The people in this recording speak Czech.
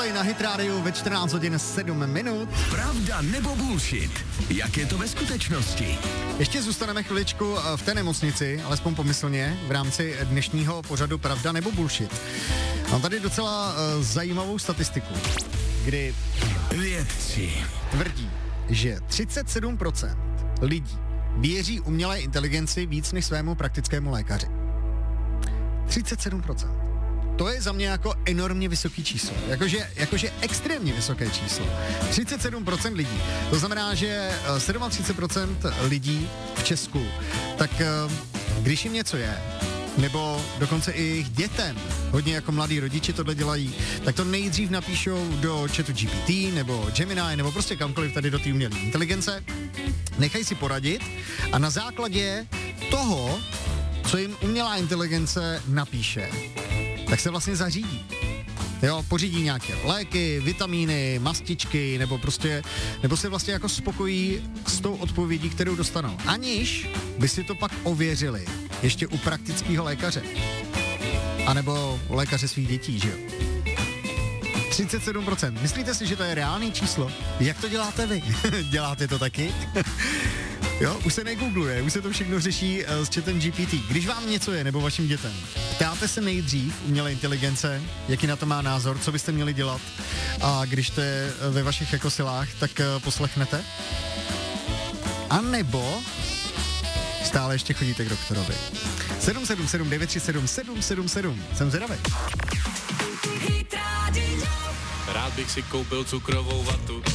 Coldplay na Hit Radio ve 14 hodin 7 minut. Pravda nebo bullshit? Jak je to ve skutečnosti? Ještě zůstaneme chviličku v té nemocnici, alespoň pomyslně, v rámci dnešního pořadu Pravda nebo bullshit. Mám tady docela zajímavou statistiku, kdy vědci tvrdí, že 37% lidí věří umělé inteligenci víc než svému praktickému lékaři. 37%. To je za mě jako enormně vysoký číslo. Jakože extrémně vysoké číslo. 37% lidí. To znamená, že 37% lidí v Česku, tak když jim něco je, nebo dokonce i jejich dětem, hodně jako mladí rodiče tohle dělají, tak to nejdřív napíšou do chatu GPT nebo Gemini nebo prostě kamkoliv tady do té umělé inteligence, nechají si poradit a na základě toho, co jim umělá inteligence napíše, tak se vlastně zařídí. Jo, pořídí nějaké léky, vitamíny, mastičky, nebo se vlastně jako spokojí s tou odpovědí, kterou dostanou. Aniž by si to pak ověřili ještě u praktického lékaře. A nebo lékaře svých dětí, že jo? 37%. Myslíte si, že to je reálný číslo? Jak to děláte vy? Děláte to taky? Jo, už se negoogluje, už se to všechno řeší s chatem GPT. Když vám něco je, nebo vašim dětem, ptáte se nejdřív umělé inteligence, jaký na to má názor, co byste měli dělat, a když to je ve vašich jako silách, tak poslechnete? A nebo stále ještě chodíte k doktorovi. 777 937 777. Jsem zvědavý. Rád bych si koupil cukrovou vatu.